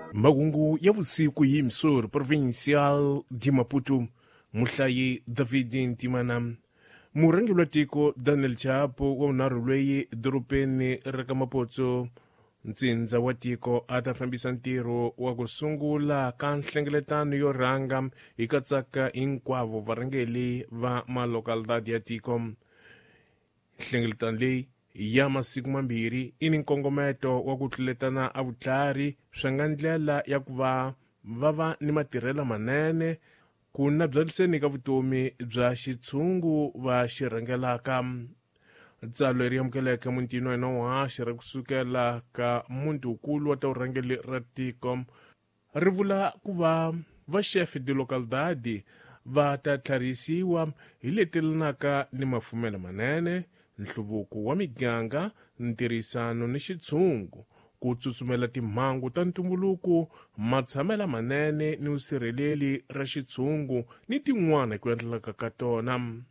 Magungu ya vusiku hi Msoro provincial de Maputo, muhlayi David Ntimana. Murangeli wa tiko Daniel Chapo wa unharhu lweyi doropeni ra ka Maputo ntsindza wa tiko a ta fambisa ntirho wa ku sungula ka nhlengeletano yo rhanga hi katsaka hinkwavo varhangeli va malokalidadi ya tiko. Nhlengeletano leyi ya masiku mambirhi i ni nkongometo wa ku tluletana a vutlhari swi nga ndlela ya ku va ni matirhelo manene ku nabyeliseni ka vutomi bya xitshungu va xi rhangelaka. Tsalwa leri amukeleke muntini wa hina wa xi ra kusukela ka muntinkulu wa ta vurhangeli ra tiko ri vula ku va vaxefe de localidade va ta tlharisiwa hi letilanaka ni mafumelo manene, nhluvuko wa miganga, ntirhisano ni xitshungu, ku tsutsumela timhangu ta ntumbuluko, matshamela manene ni vusirheleri ra xitshungu ni tin'wana hi ku endleka ka tona.